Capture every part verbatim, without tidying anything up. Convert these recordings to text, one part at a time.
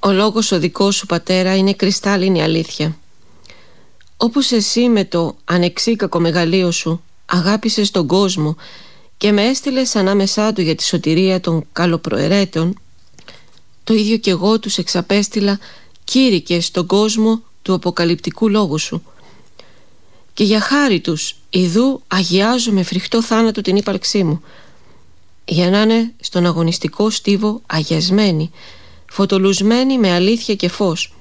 Ο λόγος ο δικός σου, πατέρα, είναι κρυστάλλινη αλήθεια. Όπως εσύ με το ανεξίκακο μεγαλείο σου αγάπησες τον κόσμο και με έστειλες ανάμεσά του για τη σωτηρία των καλοπροαιρέτων, το ίδιο κι εγώ τους εξαπέστειλα κήρυκες στον κόσμο του αποκαλυπτικού λόγου σου. Και για χάρη τους ιδού αγιάζω με φρικτό θάνατο την ύπαρξή μου, για να είναι στον αγωνιστικό στίβο αγιασμένοι, φωτολουσμένοι με αλήθεια και φως.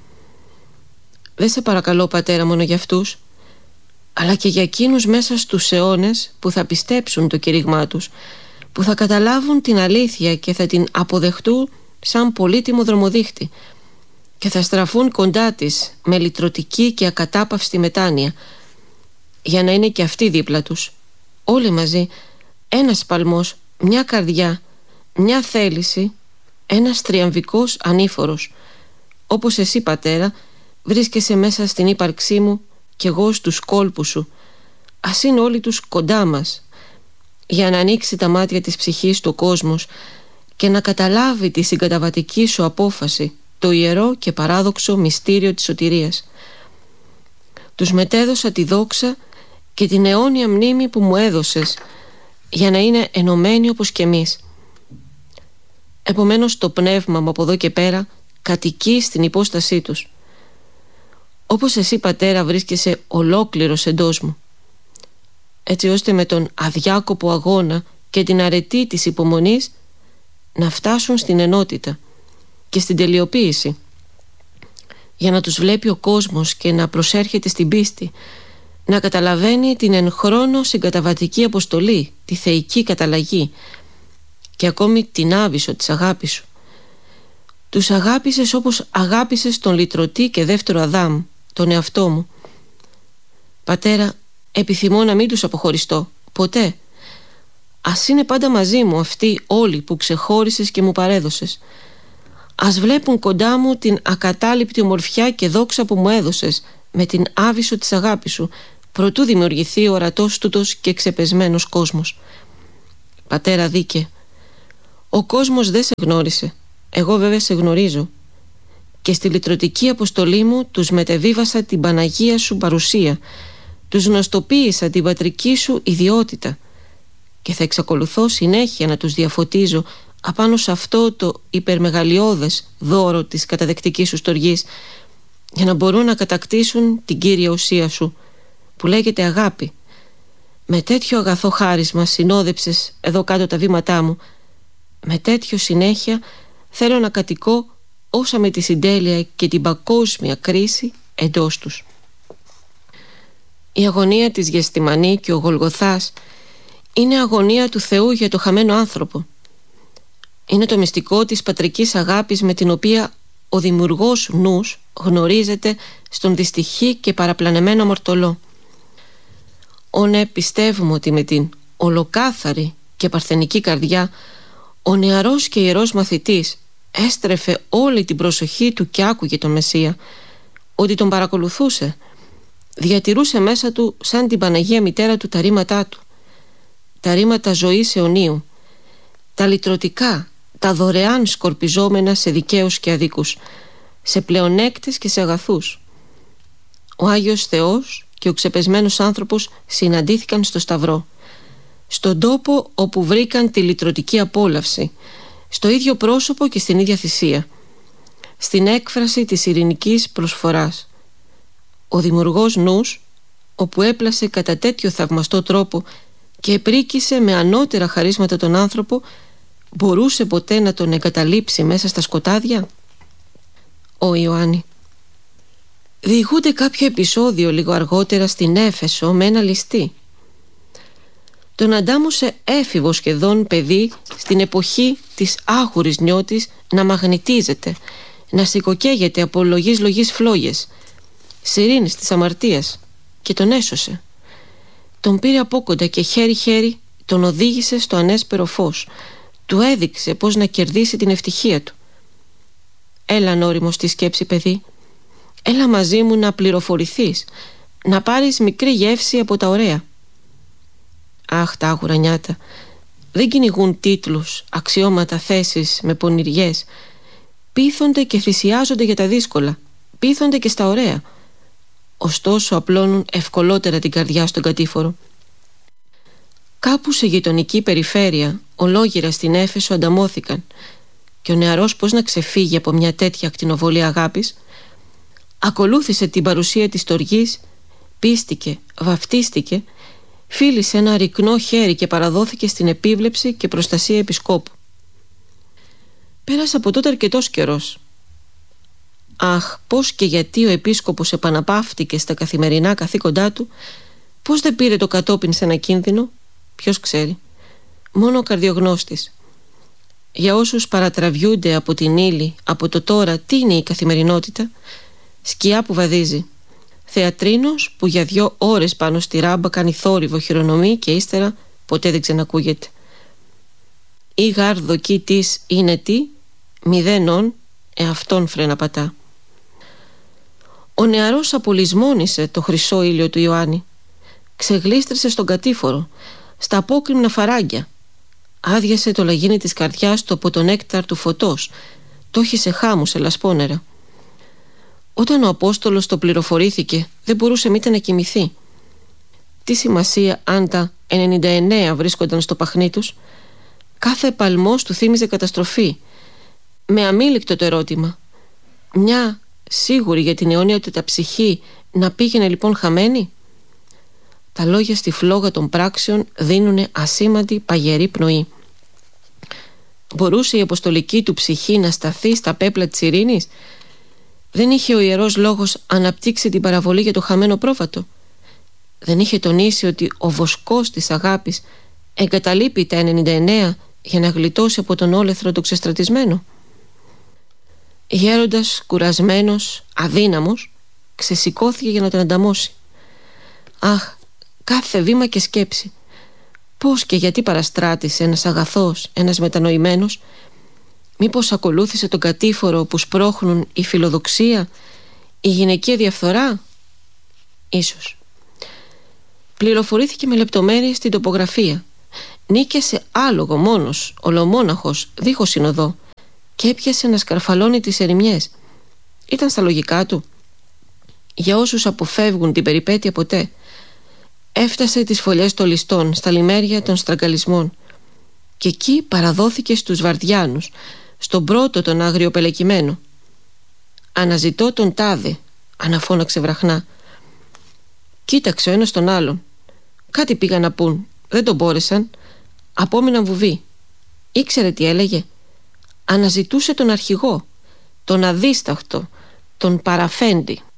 Δεν σε παρακαλώ, πατέρα, μόνο για αυτούς, αλλά και για εκείνους μέσα στους αιώνες που θα πιστέψουν το κήρυγμά τους, που θα καταλάβουν την αλήθεια και θα την αποδεχτούν σαν πολύτιμο δρομοδείχτη και θα στραφούν κοντά της με λυτρωτική και ακατάπαυστη μετάνοια, για να είναι και αυτοί δίπλα τους, όλοι μαζί, ένας παλμός, μια καρδιά, μια θέληση, ένας τριαμβικός ανήφορος. Όπως εσύ, πατέρα, βρίσκεσαι μέσα στην ύπαρξή μου κι εγώ στους κόλπους σου. Ας είναι όλοι τους κοντά μας, για να ανοίξει τα μάτια της ψυχής του κόσμος και να καταλάβει τη συγκαταβατική σου απόφαση, το ιερό και παράδοξο μυστήριο της σωτηρίας. Τους μετέδωσα τη δόξα και την αιώνια μνήμη που μου έδωσες, για να είναι ενωμένοι όπως κι εμείς. Επομένως το πνεύμα μου από εδώ και πέρα κατοικεί στην υπόστασή τους. Όπως εσύ, πατέρα, βρίσκεσαι ολόκληρος εντός μου, έτσι ώστε με τον αδιάκοπο αγώνα και την αρετή της υπομονής να φτάσουν στην ενότητα και στην τελειοποίηση, για να τους βλέπει ο κόσμος και να προσέρχεται στην πίστη, να καταλαβαίνει την εν χρόνο συγκαταβατική αποστολή, τη θεϊκή καταλλαγή και ακόμη την άβυσσο της αγάπης σου. Τους αγάπησες όπως αγάπησες τον λυτρωτή και δεύτερο Αδάμ, τον εαυτό μου. Πατέρα, επιθυμώ να μην τους αποχωριστώ ποτέ. Ας είναι πάντα μαζί μου αυτοί όλοι που ξεχώρισες και μου παρέδωσες. Ας βλέπουν κοντά μου την ακατάληπτη ομορφιά και δόξα που μου έδωσες με την άβυσσο της αγάπης σου, προτού δημιουργηθεί ο ορατός τούτος και ξεπεσμένος κόσμος. Πατέρα δίκαι, ο κόσμος δεν σε γνώρισε, εγώ βέβαια σε γνωρίζω, και στη λυτρωτική αποστολή μου τους μετεβίβασα την Παναγία σου παρουσία, τους γνωστοποίησα την πατρική σου ιδιότητα και θα εξακολουθώ συνέχεια να τους διαφωτίζω απάνω σε αυτό το υπερμεγαλειώδες δώρο της καταδεκτικής σου στοργής, για να μπορούν να κατακτήσουν την κύρια ουσία σου που λέγεται αγάπη. Με τέτοιο αγαθό χάρισμα συνόδεψες εδώ κάτω τα βήματά μου, με τέτοιο συνέχεια θέλω να κατοικώ όσα με τη συντέλεια και την παγκόσμια κρίση εντός τους. Η αγωνία της Γεστημανή και ο Γολγοθάς είναι αγωνία του Θεού για το χαμένο άνθρωπο. Είναι το μυστικό της πατρικής αγάπης με την οποία ο δημιουργός νους γνωρίζεται στον δυστυχή και παραπλανεμένο αμαρτωλό. Ω ναι, πιστεύουμε ότι με την ολοκάθαρη και παρθενική καρδιά ο νεαρός και ιερός μαθητής έστρεφε όλη την προσοχή του και άκουγε τον Μεσσία, ότι τον παρακολουθούσε, διατηρούσε μέσα του σαν την Παναγία Μητέρα του τα ρήματά του, τα ρήματα ζωής αιωνίου, τα λυτρωτικά, τα δωρεάν σκορπιζόμενα σε δικαίους και αδίκους, σε πλεονέκτες και σε αγαθούς. Ο Άγιος Θεός και ο ξεπεσμένος άνθρωπος συναντήθηκαν στο Σταυρό, στον τόπο όπου βρήκαν τη λυτρωτική απόλαυση, στο ίδιο πρόσωπο και στην ίδια θυσία, στην έκφραση της ειρηνικής προσφοράς. Ο δημιουργός νους, όπου έπλασε κατά τέτοιο θαυμαστό τρόπο και επρίκησε με ανώτερα χαρίσματα τον άνθρωπο, μπορούσε ποτέ να τον εγκαταλείψει μέσα στα σκοτάδια? Ο Ιωάννη. Διηγούνται κάποιο επεισόδιο λίγο αργότερα στην Έφεσο με ένα ληστή. Τον αντάμωσε έφηβο σχεδόν παιδί στην εποχή της άχουρης νιώτης να μαγνητίζεται, να σηκωκαίγεται από λογής λογής φλόγες, σιρήνης της αμαρτίας, και τον έσωσε. Τον πήρε απόκοντα και χέρι-χέρι τον οδήγησε στο ανέσπερο φως. Του έδειξε πώς να κερδίσει την ευτυχία του. «Έλα, νόριμο στη σκέψη, παιδί. Έλα μαζί μου να πληροφορηθείς, να πάρεις μικρή γεύση από τα ωραία». Αχ, τα άγουρα νιάτα δεν κυνηγούν τίτλους, αξιώματα, θέσεις με πονηριές. πείθονται και θυσιάζονται για τα δύσκολα, πείθονται και στα ωραία, ωστόσο απλώνουν ευκολότερα την καρδιά στον κατήφορο. Κάπου σε γειτονική περιφέρεια, ολόγυρα στην Έφεσο ανταμώθηκαν, και ο νεαρός πώς να ξεφύγει από μια τέτοια ακτινοβολία αγάπης? Ακολούθησε την παρουσία της στοργής, πίστηκε, βαφτίστηκε, φίλησε ένα ρικνό χέρι και παραδόθηκε στην επίβλεψη και προστασία επισκόπου. Πέρασε από τότε αρκετός καιρός. Αχ, πώς και γιατί ο επίσκοπος επαναπαύτηκε στα καθημερινά καθήκοντά του, πώς δεν πήρε το κατόπιν σε ένα κίνδυνο, ποιος ξέρει. Μόνο ο καρδιογνώστης. Για όσους παρατραβιούνται από την ύλη, από το τώρα, τι είναι η καθημερινότητα? Σκιά που βαδίζει, θεατρίνος που για δυο ώρες πάνω στη ράμπα κάνει θόρυβο, χειρονομεί και ύστερα ποτέ δεν ξανακούγεται. Ή γάρ δοκί της είναι τι, μηδένον εαυτόν φρένα πατά. Ο νεαρός απολυσμόνισε το χρυσό ήλιο του Ιωάννη, ξεγλίστρησε στον κατήφορο, στα απόκρημνα φαράγγια, άδειασε το λαγίνι της καρδιάς του από τον νέκταρ του φωτός, το είχε σε χάμους, σε λασπόνερα. Όταν ο Απόστολος το πληροφορήθηκε, δεν μπορούσε μήτε να κοιμηθεί. Τι σημασία αν τα ενενήντα εννέα βρίσκονταν στο παχνί τους? Κάθε παλμός του θύμιζε καταστροφή. Με αμήλικτο το ερώτημα, μια σίγουρη για την αιώνιότητα ψυχή να πήγαινε λοιπόν χαμένη? Τα λόγια στη φλόγα των πράξεων δίνουνε ασήμαντη παγερή πνοή. Μπορούσε η αποστολική του ψυχή να σταθεί στα πέπλα της ειρήνης? Δεν είχε ο Ιερός Λόγος αναπτύξει την παραβολή για το χαμένο πρόβατο? Δεν είχε τονίσει ότι ο βοσκός της αγάπης εγκαταλείπει τα ενενήντα εννέα για να γλιτώσει από τον όλεθρο το ξεστρατισμένο? Γέροντας, κουρασμένος, αδύναμος, ξεσηκώθηκε για να τον ανταμώσει. Αχ, κάθε βήμα και σκέψη. Πώς και γιατί παραστράτησε ένας αγαθός, ένας μετανοημένος? Μήπως ακολούθησε τον κατήφορο που σπρώχνουν η φιλοδοξία, η γυναικεία διαφθορά? Ίσως. Πληροφορήθηκε με λεπτομέρειες την τοπογραφία. Νίκιασε άλογο μόνος, ολομόναχος, δίχως συνοδό, και έπιασε να σκαρφαλώνει τις ερημιές. Ήταν στα λογικά του? Για όσους αποφεύγουν την περιπέτεια ποτέ. Έφτασε τις φωλιές των ληστών, στα λιμέρια των στραγγαλισμών, και εκεί παραδόθηκε στους βαρδιάνους, στον πρώτο τον αγριοπελεκυμένο. «Αναζητώ τον τάδε», αναφώναξε βραχνά. Κοίταξε ο ένας τον άλλον. Κάτι πήγαν να πούν, δεν τον μπόρεσαν. Απόμειναν βουβοί. Ήξερε τι έλεγε? Αναζητούσε τον αρχηγό, τον αδίσταχτο, τον παραφέντη.